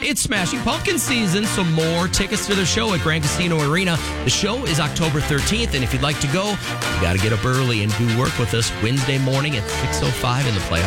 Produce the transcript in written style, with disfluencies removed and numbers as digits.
It's Smashing Pumpkin season, so more tickets to the show at Grand Casino Arena. The show is October 13th, and if you'd like to go, you got to get up early and do work with us Wednesday morning at 6:05 in the Playhouse.